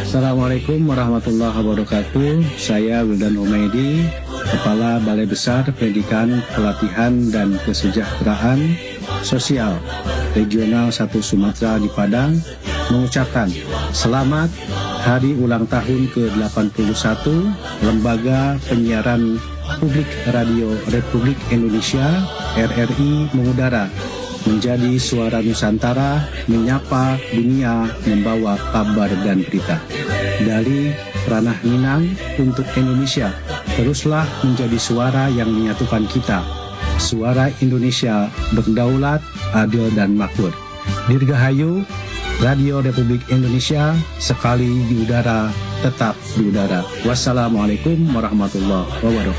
Assalamualaikum warahmatullahi wabarakatuh. Saya Wildan Humaydi, Kepala Balai Besar Pendidikan, Pelatihan, dan Kesejahteraan Sosial Regional 1 Sumatera di Padang, mengucapkan selamat Hari Ulang Tahun ke-81 Lembaga Penyiaran Publik Radio Republik Indonesia RRI mengudara menjadi suara Nusantara, menyapa dunia, membawa kabar dan berita. Dari ranah Minang untuk Indonesia, teruslah menjadi suara yang menyatukan kita. Suara Indonesia berdaulat, adil dan makmur. Dirgahayu, Radio Republik Indonesia, sekali di udara, tetap di udara. Wassalamualaikum warahmatullahi wabarakatuh.